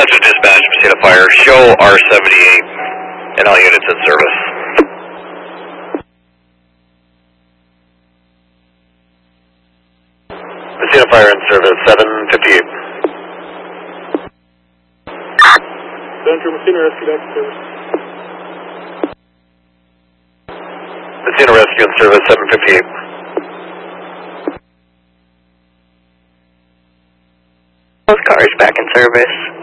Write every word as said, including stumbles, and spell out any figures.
Central Dispatch, Messina Fire, show R seventy-eight and all units in service. Messina Fire in service, seven fifty-eight. Central Messina Rescue back in service. Messina Rescue in service, seven fifty-eight. Both cars back in service.